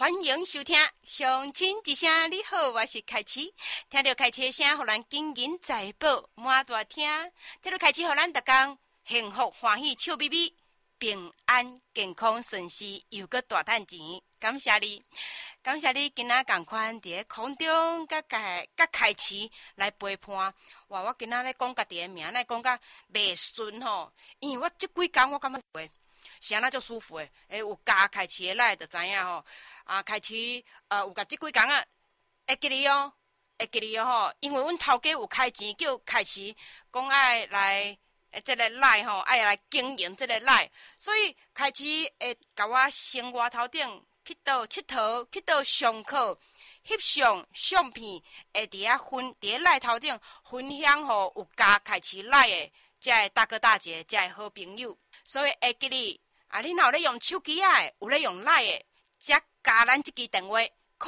欢迎收听乡亲一声你好，我是凯琪。听到凯琪的声，互咱金银财宝满大厅。听到凯琪，互咱逐工幸福欢喜笑眯眯，平安健康顺遂，又搁大赚钱。感谢你，感谢你今仔共款伫咧空中，甲凯琪来陪伴。哇，我今仔咧讲家己的名，来讲甲袂顺吼，因为我即几工我感觉会。是安那足舒服诶！有加开市诶来，就知影吼。开市有甲即几工啊，会记哩哦，会记哩哦吼。因为阮头家有开钱叫开市，讲爱来即个来吼，爱来经营即个来，所以开市会甲我生活头顶去倒佚佗，去倒上课，翕相片，会伫咧来头顶分享互有加开市来诶，遮个大哥大姐，遮个好朋友，所以会记哩。你若有咧用手机啊？有咧用赖的，则加咱即支电话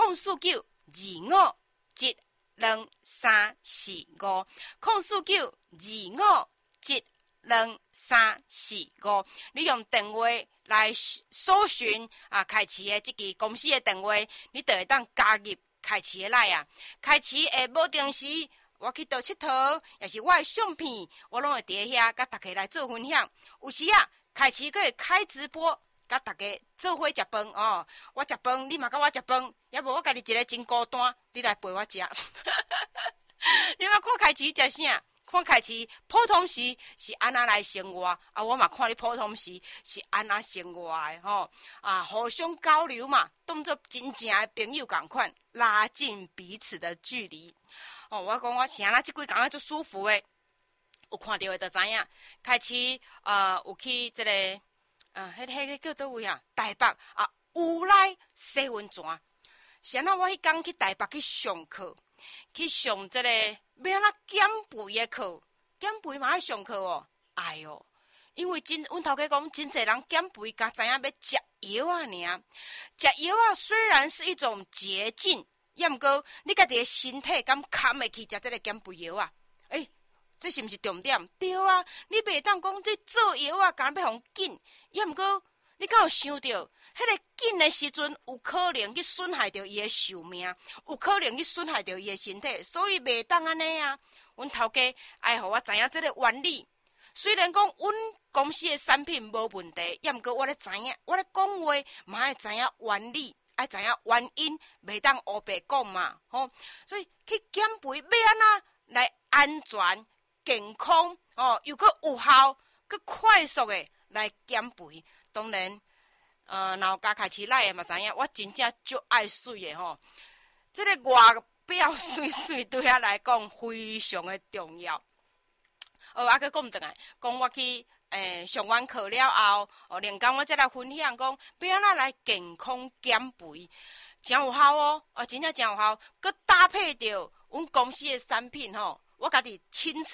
，049-257-252，049-257-245。你用电话来搜寻开市的即支公司的电话，你就会当加入开市的赖啊。开市的无定时，我去倒佚佗，也是我的相片，我拢会伫咧遐，甲大家来做分享。有时啊。开市佫会开直播，甲大家做伙食饭哦。我食饭，你嘛甲我食饭，也无我家己一个真孤单，你来陪我食。你嘛看开市食啥？看开市普通时是安那来生活我嘛看你普通时是安那生活的吼互相交流嘛，当作真正的朋友共款，拉近彼此的距离。我讲我是安那即几工仔足舒服的。有看到的就知影，开始有去即个迄叫倒位啊？台北有来洗温泉。是安那我迄工去台北去上课，去上即个要安怎减肥的课，减肥嘛爱上课哦。哎哟，因为阮头家讲，真侪人减肥，甲知影要食药啊尔。食药虽然是一种捷径，也毋过你家己的身体敢扛会去食即个减肥药这是毋是重点？对啊，你袂当讲这做药敢要互紧，也毋过你敢有想到，迄个紧的时阵，有可能去损害到伊的寿命，有可能去损害到伊的身体，所以袂当安尼啊。阮头家爱互我知影这个原理，虽然讲阮公司的产品无问题，也毋过我咧知影，我咧讲话嘛爱知影原理，爱知影原因，袂当乌白讲嘛，所以去减肥要安怎来安全。健康又搁有效，搁快速的来减肥。当然，若有加开始来的嘛知影，我真正足爱水的吼。这个外表水对我来讲非常的重要。搁讲唔转来，讲我去上完课了后，连工我再来分享讲，要安怎来健康减肥，真有效哦，真正真有效。搁搭配着阮公司的产品吼。我家己亲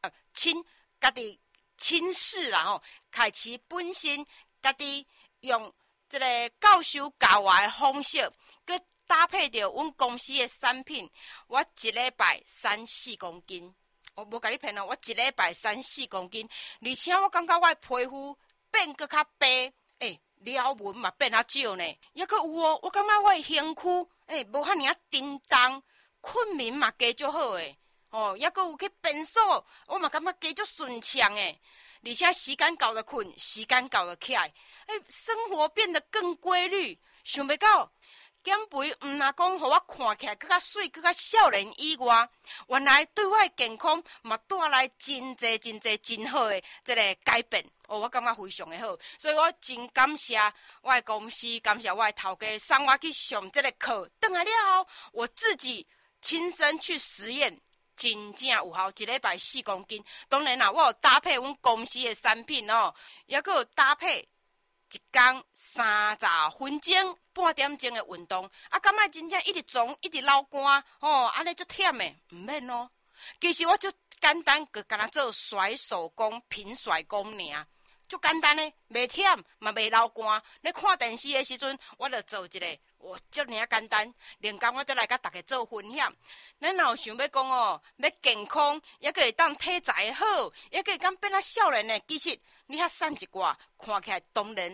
试啦吼，开始本身家己用这个教授教我的方式，佮搭配着阮公司的产品，我一礼拜3-4公斤，我无甲你骗哦，我一礼拜3-4公斤，而且我感觉我的皮肤变佮较白，了纹嘛变较少呢，也佮有哦，我感觉我的身躯无遐尔叮当，困眠嘛加足好诶。也阁有去变数，我嘛感觉加足顺畅诶，而且时间到就困，时间到就起来，生活变得更规律。想袂到减肥毋若讲，互我看起来更较水、更较少年以外，原来对我的健康嘛带来真侪真好的这个改变。我感觉非常的好，所以我真感谢我的公司，感谢我的头家送我去上这个课。回来了后，我自己亲身去实验。真正有效，一礼拜4公斤。当然啦，我有搭配阮公司的产品也阁有搭配一天30分钟、半点钟的运动。敢若真正一直撞，一直流汗安尼足忝的，毋免哦。其实我就简单，就干那做甩手功、平甩功尔，足简单的，袂忝，嘛袂流汗。咧看电视的时阵，我就做一个。我足尔简单，连工我再来甲大家做分享。咱若有想要讲要健康，也可会当体材好，也可会当变啊少年呢。其实你较瘦一寡，看起来当然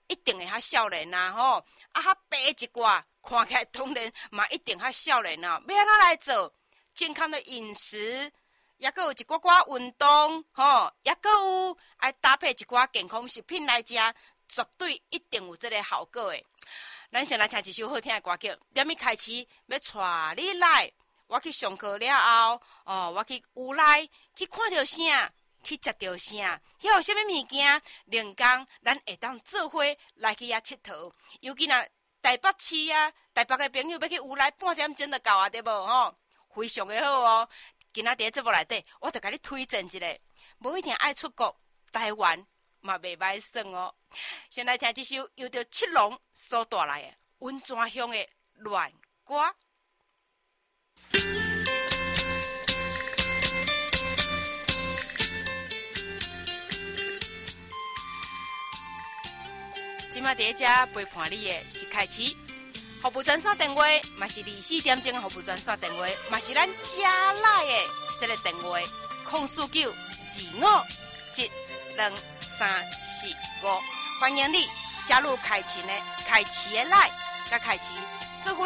一定会较少年啊吼，啊较白一寡，看起来当然嘛一定较少年啊。要安怎来做健康的饮食，也阁有一寡寡运动吼，也阁有爱搭配一寡健康食品来食，绝对一定有这个效果的。咱先来听一首好听的歌曲，踮咪开始要带你来。我去上课了后，我去屋内去看到啥，去食到啥，遐有啥物物件，连工咱会当做伙来去遐佚佗。尤其若台北市啊，台北的朋友要去屋内半点钟就到啊，对无吼？非常的好哦。今仔伫节目内底，我着甲你推荐一个，无一定爱出国，台湾嘛袂歹算哦。先来听这首由着七龙所带来的温泉乡的恋歌。今麦伫遮陪伴你的是凯奇，服务专线电话嘛是24点钟的服务专线电话，嘛是咱加来的这个电话，049-2572-2345，欢迎你加入凯奇的来，甲凯奇